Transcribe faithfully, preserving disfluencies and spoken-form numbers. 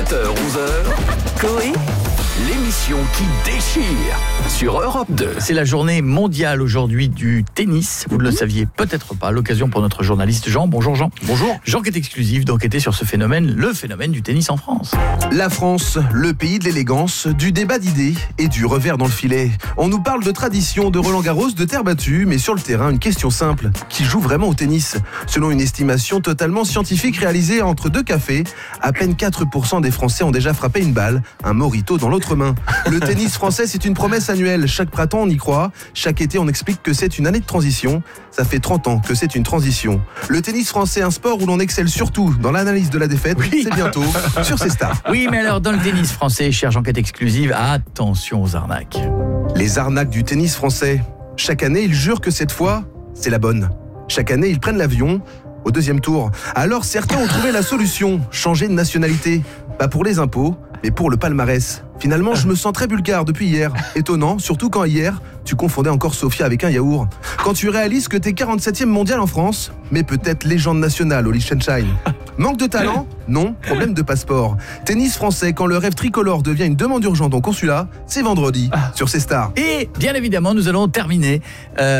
sept heures onze heures, Coé, l'émission qui déchire sur Europe deux. C'est la journée mondiale aujourd'hui du tennis. Vous ne le saviez peut-être pas. L'occasion pour notre journaliste Jean. Bonjour Jean. Bonjour. Jean qui est exclusif d'enquêter sur ce phénomène, le phénomène du tennis en France. La France, le pays de l'élégance, du débat d'idées et du revers dans le filet. On nous parle de tradition, de Roland Garros, de terre battue, mais sur le terrain, une question simple. Qui joue vraiment au tennis ? Selon une estimation totalement scientifique réalisée entre deux cafés, à peine quatre pour cent des Français ont déjà frappé une balle, un mojito dans l'autre main. Le tennis français, c'est une promesse annuelle. Chaque printemps, on y croit. Chaque été, on explique que c'est une année de transition. Ça fait trente ans que c'est une transition. Le tennis français, un sport où l'on excelle surtout dans l'analyse de la défaite, Oui. c'est bientôt sur ces stars. Oui, mais alors dans le tennis français, chère enquête exclusive, attention aux arnaques. Les arnaques du tennis français. Chaque année, ils jurent que cette fois, c'est la bonne. Chaque année, ils prennent l'avion au deuxième tour. Alors certains ont trouvé la solution, changer de nationalité. Pas pour les impôts, mais pour le palmarès. Finalement, je me sens très bulgare depuis hier. Étonnant, surtout quand hier, tu confondais encore Sofia avec un yaourt. Quand tu réalises que t'es quarante-septième mondial en France, mais peut-être légende nationale au Liechtenstein. Manque de talent ? Non, problème de passeport. Tennis français, quand le rêve tricolore devient une demande urgente en consulat, c'est vendredi, sur ces stars. Et bien évidemment, nous allons terminer euh,